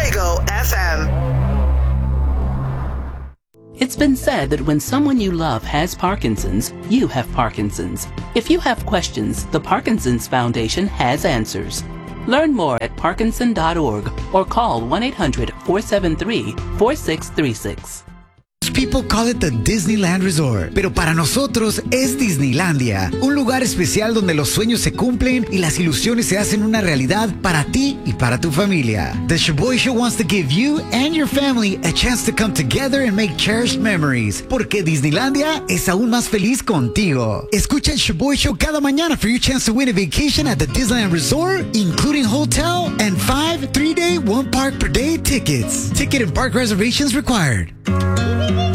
Fuego FM. It's been said that when someone you love has Parkinson's, you have Parkinson's. If you have questions, the Parkinson's Foundation has answers. Learn more at parkinson.org or call 1-800-473-4636. People call it the Disneyland Resort, pero para nosotros es Disneylandia, un lugar especial donde los sueños se cumplen y las ilusiones se hacen una realidad para ti y para tu familia. The Shaboy Show wants to give you and your family a chance to come together and make cherished memories, porque Disneylandia es aún más feliz contigo. Escucha el Shaboy Show cada mañana for your chance to win a vacation at the Disneyland Resort, including hotel and 5 3-day, 1 park per day tickets. Ticket and park reservations required.